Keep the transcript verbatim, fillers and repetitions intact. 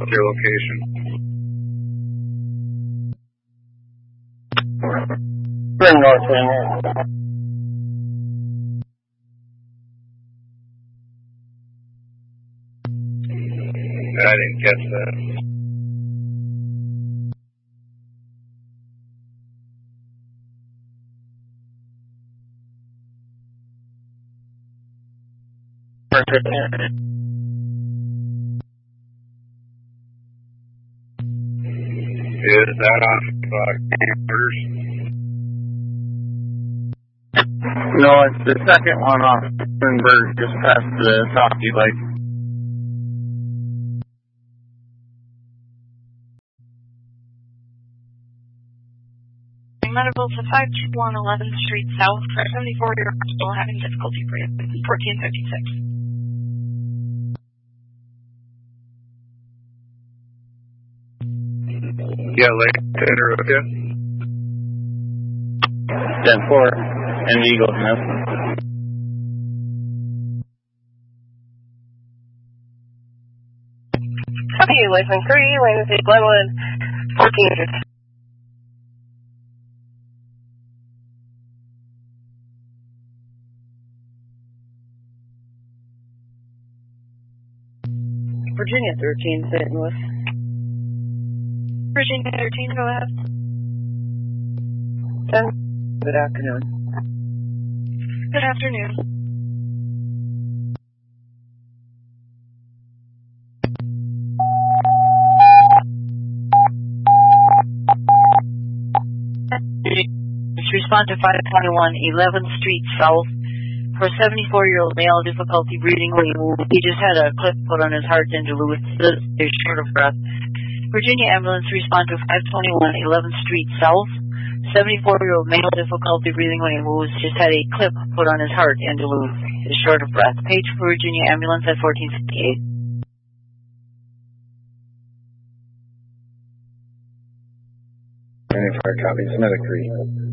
What's your location? Spring North Wing. I didn't catch that. Is that off uh, orders? No, it's the second one off Springburg, just past the Softy light. Medical to five two one eleventh Street South for seventy-four year old still having difficulty breathing. fourteen fifty-six. Yeah, late dinner with you. ten four and Eagle Smith. Copy, Lakeland three, Lane City, Glenwood, fourteen fifty. Virginia thirteen, Saint Louis. Virginia thirteen, go ahead. ten. Good afternoon. Good afternoon. Respond to five twenty-one eleventh Street South for a seventy-four year old male, difficulty breathing. He just had a clip put on his heart in Duluth. He's short of breath. Virginia ambulance, respond to five twenty-one eleventh Street South. seventy-four year old male, difficulty breathing when he moves. Just had a clip put on his heart in Duluth. He's short of breath. Page for Virginia ambulance at fourteen fifty-eight. twenty-five copies, medic three.